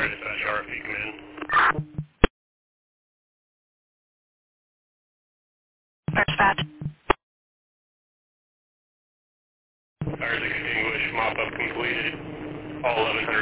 Fire dispatch RFP, come in. Fire dispatch. Fire is extinguished, mop up completed. All 1100